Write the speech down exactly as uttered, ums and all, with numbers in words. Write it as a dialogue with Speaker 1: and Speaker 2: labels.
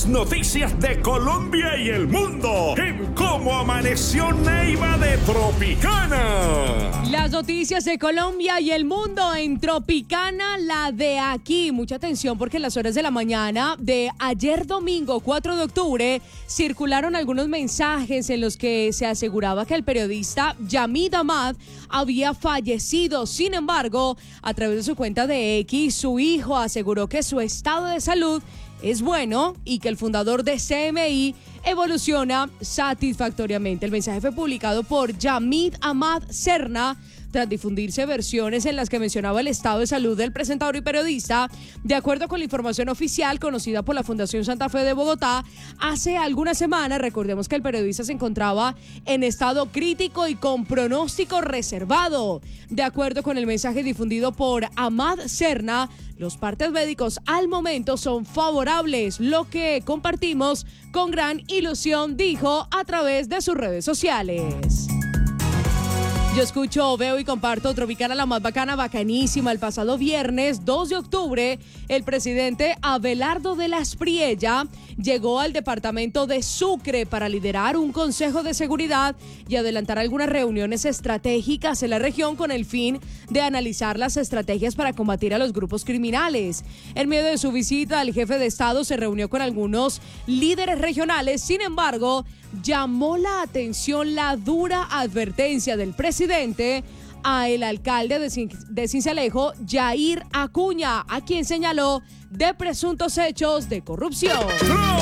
Speaker 1: noticias de Colombia y el mundo en Cómo Amaneció Neiva de Tropicana.
Speaker 2: Las noticias de Colombia y el mundo en Tropicana, la de aquí. Mucha atención porque en las horas de la mañana de ayer domingo cuatro de octubre circularon algunos mensajes en los que se aseguraba que el periodista Yamid Ahmad había fallecido. Sin embargo, a través de su cuenta de X, su hijo aseguró que su estado de salud es bueno y que el fundador de C M I evoluciona satisfactoriamente. El mensaje fue publicado por Yamid Ahmad Serna tras difundirse versiones en las que mencionaba el estado de salud del presentador y periodista. De acuerdo con la información oficial conocida por la Fundación Santa Fe de Bogotá, hace algunas semanas, recordemos que el periodista se encontraba en estado crítico y con pronóstico reservado. De acuerdo con el mensaje difundido por Ahmad Serna, los partes médicos al momento son favorables, lo que compartimos con gran ilusión, dijo a través de sus redes sociales. Yo escucho, veo y comparto Tropicana, la más bacana, bacanísima. El pasado viernes dos de octubre, el presidente Abelardo de la Espriella llegó al departamento de Sucre para liderar un consejo de seguridad y adelantar algunas reuniones estratégicas en la región con el fin de analizar las estrategias para combatir a los grupos criminales. En medio de su visita, el jefe de Estado se reunió con algunos líderes regionales. Sin embargo, llamó la atención la dura advertencia del presidente a el alcalde de, Cin- de Sincelejo, Yair Acuña, a quien señaló de presuntos hechos de corrupción.